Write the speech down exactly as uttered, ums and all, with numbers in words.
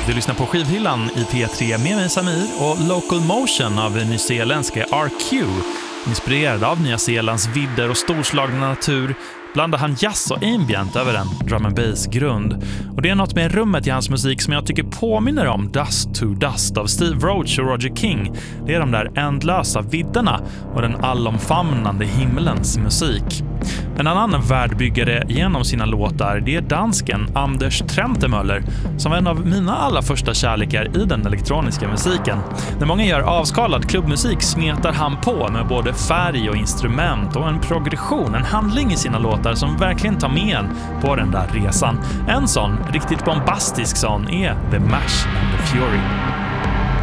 Du lyssnar på Skivhyllan i P tre med mig Samir och Local Motion av nyzeeländska R Q. Inspirerad av Nya Zeelands vidder och storslagna natur blandar han jazz och ambient över en drum and bass grund. Och det är något med rummet i hans musik som jag tycker påminner om Dust to Dust av Steve Roach och Roger King. Det är de där ändlösa vidderna och den allomfamnande himmelens musik. En annan världbyggare genom sina låtar, det är dansken Anders Trentemöller, som var en av mina allra första kärlekar i den elektroniska musiken. När många gör avskalad klubbmusik smetar han på med både färg och instrument och en progression, en handling i sina låtar som verkligen tar med en på den där resan. En sån, riktigt bombastisk sån, är The Mash and the Fury.